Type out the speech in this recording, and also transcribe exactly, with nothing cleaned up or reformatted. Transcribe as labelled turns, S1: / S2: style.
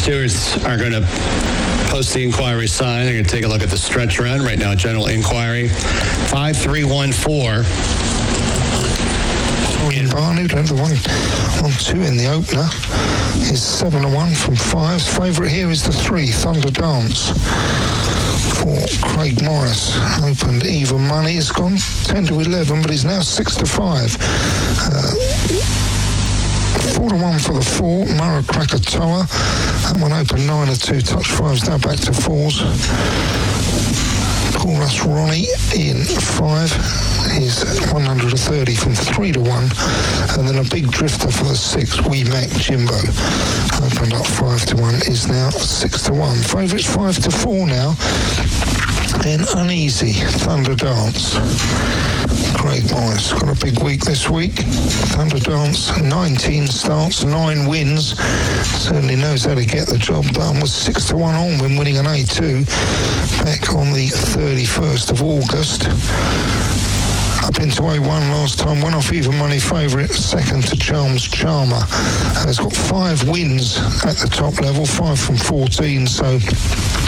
S1: stewards are going to post the inquiry sign. They're going to take a look at the stretch run. Right now, general inquiry, five three one four.
S2: Barney, the one on two in the opener, is seven to one from fives. Favourite here is the three, Thunder Dance, for Craig Morris. Opened even money, has gone ten to eleven, but he's now six to five. Uh, Four to one for the four, Mara Krakatoa. That one opened nine to two, touch fives, now back to fours. Paul Russ Ronnie in five is one hundred thirty from three to one, and then a big drifter for the six, Wee Mac Jimbo, opened up five to one, is now six to one. Favourites five to four now. Then Uneasy, Thunder Dance. Craig Morris got a big week this week. Thunder Dance, nineteen starts, nine wins. Certainly knows how to get the job done. Was six to one on when winning an A two back on the thirty-first of August. Up into A one last time, went off even money favourite, second to Charms Charmer. Has got five wins at the top level, five from fourteen, so